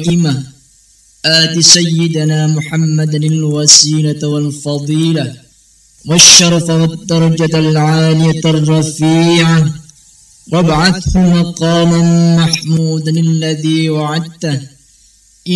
قائمة آت سيدنا محمد الوسيلة والفضيلة والشرف والدرجة العالية الرفيعة وابعثه مقاما محمودا الذي وعدته